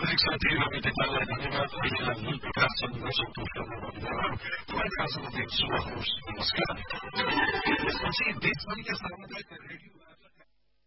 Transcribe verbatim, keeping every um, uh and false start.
legislativamente parlando, arrivato il caso di questo tutto come il caso del suo corso, uno scambio. E così, visto che stavamo